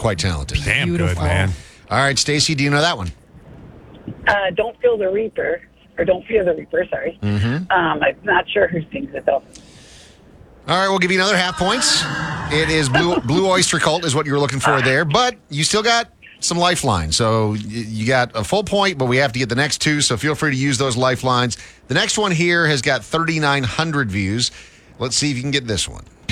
quite talented. Damn good, Beautiful. man. All right, Stacy, do you know that one? Don't Feel the Reaper, or Don't Fear the Reaper, sorry. Mm-hmm. I'm not sure who sings it, though. All right, we'll give you another half points. It is Blue Oyster Cult is what you were looking for there, but you still got some lifelines. So you got a full point, but we have to get the next two, so feel free to use those lifelines. The next one here has got 3,900 views. Let's see if you can get this one.